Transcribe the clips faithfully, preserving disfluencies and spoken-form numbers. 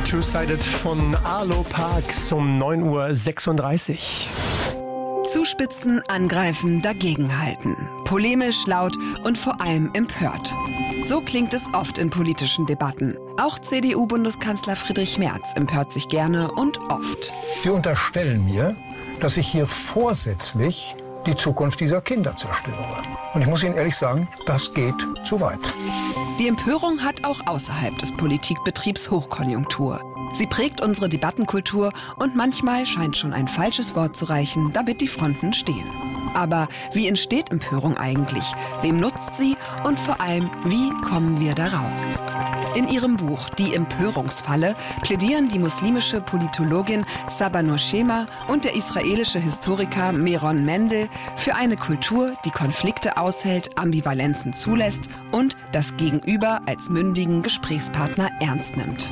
Two-Sided von Arlo Parks um neun Uhr sechsunddreißig. Zuspitzen, angreifen, dagegenhalten. Polemisch, laut und vor allem empört. So klingt es oft in politischen Debatten. Auch C D U-Bundeskanzler Friedrich Merz empört sich gerne und oft. Sie unterstellen mir, dass ich hier vorsätzlich die Zukunft dieser Kinder zerstöre. Und ich muss Ihnen ehrlich sagen, das geht zu weit. Die Empörung hat auch außerhalb des Politikbetriebs Hochkonjunktur. Sie prägt unsere Debattenkultur und manchmal scheint schon ein falsches Wort zu reichen, damit die Fronten stehen. Aber wie entsteht Empörung eigentlich? Wem nutzt sie? Und vor allem, wie kommen wir da raus? In ihrem Buch Die Empörungsfalle plädieren die muslimische Politologin Saba Nurshema und der israelische Historiker Meron Mendel für eine Kultur, die Konflikte aushält, Ambivalenzen zulässt und das Gegenüber als mündigen Gesprächspartner ernst nimmt.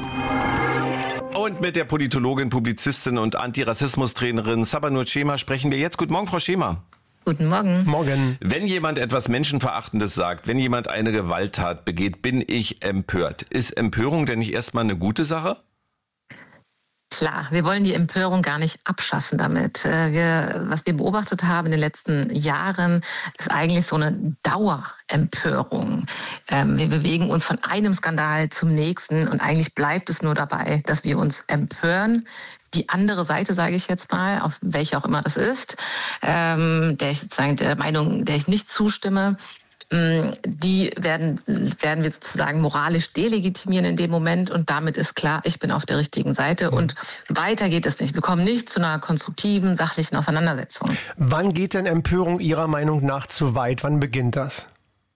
Und mit der Politologin, Publizistin und Antirassismus-Trainerin Saba Nurshema sprechen wir jetzt. Guten Morgen, Frau Schema. Guten Morgen. Morgen. Wenn jemand etwas Menschenverachtendes sagt, wenn jemand eine Gewalttat begeht, bin ich empört. Ist Empörung denn nicht erstmal eine gute Sache? Klar, wir wollen die Empörung gar nicht abschaffen damit. Wir, was wir beobachtet haben in den letzten Jahren, ist eigentlich so eine Dauerempörung. Wir bewegen uns von einem Skandal zum nächsten und eigentlich bleibt es nur dabei, dass wir uns empören. Die andere Seite, sage ich jetzt mal, auf welche auch immer das ist, der ich sozusagen der Meinung, der ich nicht zustimme, die werden, werden wir sozusagen moralisch delegitimieren in dem Moment und damit ist klar, ich bin auf der richtigen Seite und weiter geht es nicht. Wir kommen nicht zu einer konstruktiven, sachlichen Auseinandersetzung. Wann geht denn Empörung Ihrer Meinung nach zu weit? Wann beginnt das?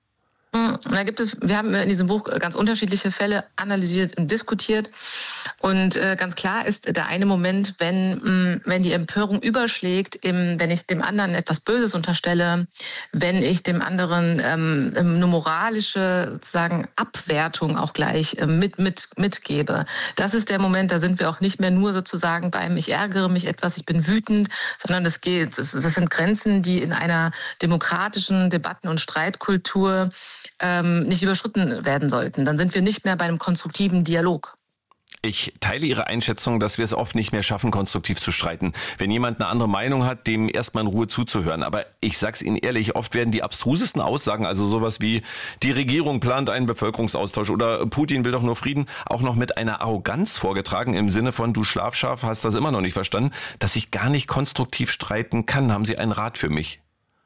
Da gibt es, wir haben in diesem Buch ganz unterschiedliche Fälle analysiert und diskutiert. Und äh, ganz klar ist der eine Moment, wenn, mh, wenn die Empörung überschlägt, im, wenn ich dem anderen etwas Böses unterstelle, wenn ich dem anderen ähm, eine moralische sozusagen Abwertung auch gleich äh, mit, mit, mitgebe. Das ist der Moment, da sind wir auch nicht mehr nur sozusagen beim ich ärgere mich etwas, ich bin wütend, sondern das geht. Das, das sind Grenzen, die in einer demokratischen Debatten- und Streitkultur Ähm, nicht überschritten werden sollten. Dann sind wir nicht mehr bei einem konstruktiven Dialog. Ich teile Ihre Einschätzung, dass wir es oft nicht mehr schaffen, konstruktiv zu streiten. Wenn jemand eine andere Meinung hat, dem erstmal in Ruhe zuzuhören. Aber ich sag's Ihnen ehrlich, oft werden die abstrusesten Aussagen, also sowas wie die Regierung plant einen Bevölkerungsaustausch oder Putin will doch nur Frieden, auch noch mit einer Arroganz vorgetragen im Sinne von du Schlafschaf, hast das immer noch nicht verstanden, dass ich gar nicht konstruktiv streiten kann. Haben Sie einen Rat für mich?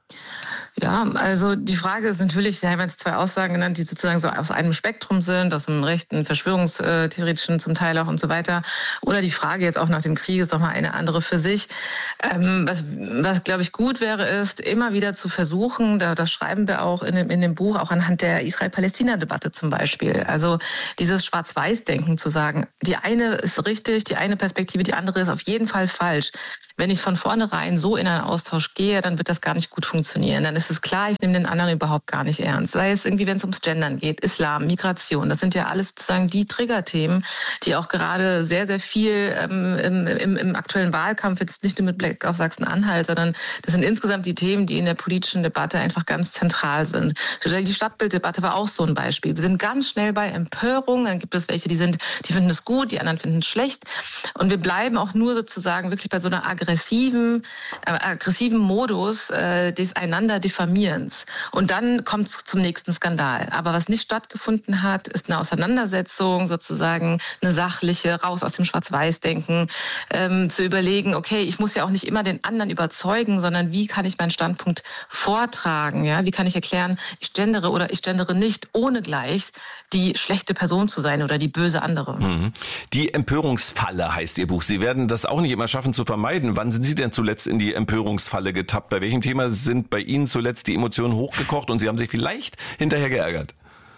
Ja, also die Frage ist natürlich, Sie haben jetzt zwei Aussagen genannt, die sozusagen so aus einem Spektrum sind, aus dem rechten, verschwörungstheoretischen zum Teil auch und so weiter. Oder die Frage jetzt auch nach dem Krieg ist doch mal eine andere für sich. Ähm, was, was glaube ich gut wäre, ist immer wieder zu versuchen, da, das schreiben wir auch in dem, in dem Buch, auch anhand der Israel-Palästina-Debatte zum Beispiel. Also dieses Schwarz-Weiß-Denken zu sagen, die eine ist richtig, die eine Perspektive, die andere ist auf jeden Fall falsch. Wenn ich von vornherein so in einen Austausch gehe, dann wird das gar nicht gut funktionieren. Dann ist es klar, ich nehme den anderen überhaupt gar nicht ernst. Sei es irgendwie, wenn es ums Gendern geht, Islam, Migration. Das sind ja alles sozusagen die Triggerthemen, die auch gerade sehr, sehr viel ähm, im, im, im aktuellen Wahlkampf, jetzt nicht nur mit Blick auf Sachsen-Anhalt, sondern das sind insgesamt die Themen, die in der politischen Debatte einfach ganz zentral sind. Die Stadtbilddebatte war auch so ein Beispiel. Wir sind ganz schnell bei Empörung. Dann gibt es welche, die sind, die finden es gut, die anderen finden es schlecht. Und wir bleiben auch nur sozusagen wirklich bei so einer aggressiven, äh, aggressiven Modus äh, des einander Diffamierens. Und dann kommt es zum nächsten Skandal. Aber was nicht stattgefunden hat, ist eine Auseinandersetzung, sozusagen eine sachliche, raus aus dem Schwarz-Weiß-Denken, ähm, zu überlegen, okay, ich muss ja auch nicht immer den anderen überzeugen, sondern wie kann ich meinen Standpunkt vortragen? Ja? Wie kann ich erklären, ich gendere oder ich gendere nicht, ohne gleich die schlechte Person zu sein oder die böse andere. Mhm. Die Empörungsfalle heißt Ihr Buch. Sie werden das auch nicht immer schaffen zu vermeiden. Wann sind Sie denn zuletzt in die Empörungsfalle getappt? Bei welchem Thema sind bei Ihnen zuletzt die Emotionen hochgekocht und Sie haben sich vielleicht hinterher geärgert?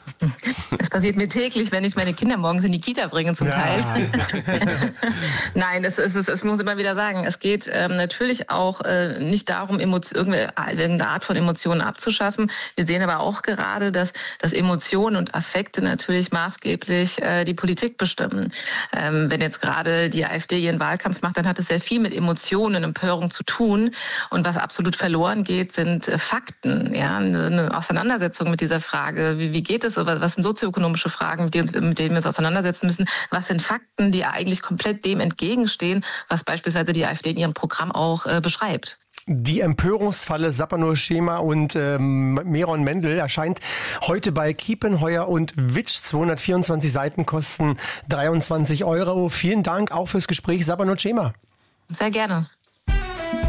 Das passiert mir täglich, wenn ich meine Kinder morgens in die Kita bringe zum Teil. Ja. Nein, es, es, es, es muss immer wieder sagen, es geht ähm, natürlich auch äh, nicht darum, irgendeine Art von Emotionen abzuschaffen. Wir sehen aber auch gerade, dass, dass Emotionen und Affekte natürlich maßgeblich äh, die Politik bestimmen. Ähm, wenn jetzt gerade die AfD ihren Wahlkampf macht, dann hat es sehr viel mit Emotionen und Empörung zu tun. Und was absolut verloren geht, sind äh, Fakten. Ja? Eine, eine Auseinandersetzung mit dieser Frage, wie, wie geht es ist, was sind sozioökonomische Fragen, mit denen, mit denen wir uns auseinandersetzen müssen, was sind Fakten, die eigentlich komplett dem entgegenstehen, was beispielsweise die AfD in ihrem Programm auch äh, beschreibt. Die Empörungsfalle Sapano Schema und ähm, Meron Mendel erscheint heute bei Kiepenheuer und Witsch. zweihundertvierundzwanzig Seiten kosten dreiundzwanzig Euro. Vielen Dank auch fürs Gespräch, Sapano Schema. Sehr gerne.